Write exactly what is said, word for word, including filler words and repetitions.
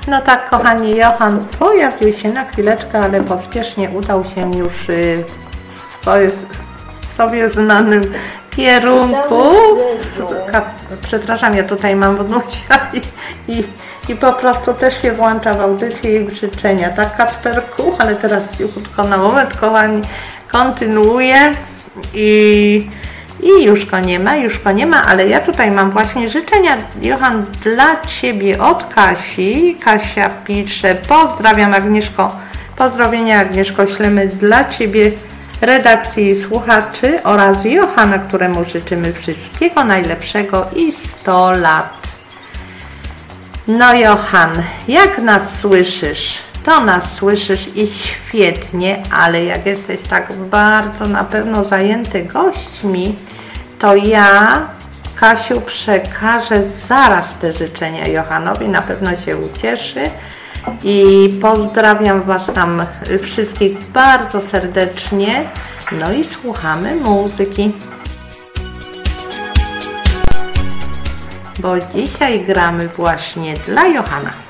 No tak, kochani, Johan pojawił się na chwileczkę, ale pospiesznie udał się już w swoim sobie znanym kierunku. Przepraszam, ja tutaj mam wnucia i, i, i po prostu też się włącza w audycję i życzenia, tak, Kacperku? Ale teraz cichutko na moment, kochani, kontynuuję i, i już go nie ma, już go nie ma, ale ja tutaj mam właśnie życzenia, Johan, dla Ciebie od Kasi. Kasia pisze: pozdrawiam, Agnieszko, pozdrowienia, Agnieszko, ślemy dla Ciebie, redakcji i słuchaczy oraz Johana, któremu życzymy wszystkiego najlepszego i sto lat. No Johan, jak nas słyszysz? To nas słyszysz i świetnie, ale jak jesteś tak bardzo na pewno zajęty gośćmi, to ja, Kasiu, przekażę zaraz te życzenia Johanowi, na pewno się ucieszy. I pozdrawiam Was tam wszystkich bardzo serdecznie. No i słuchamy muzyki. Bo dzisiaj gramy właśnie dla Johana.